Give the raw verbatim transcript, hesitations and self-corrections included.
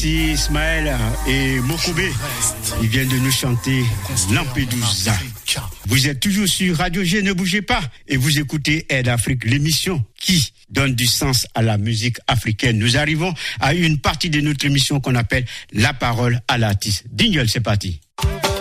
Ici Ismaël et Mokobe, ils viennent de nous chanter Lampedusa. Vous êtes toujours sur Radio G, ne bougez pas, et vous écoutez Air d'Afrique, l'émission qui donne du sens à la musique africaine. Nous arrivons à une partie de notre émission qu'on appelle La parole à l'artiste. Dingle, c'est parti.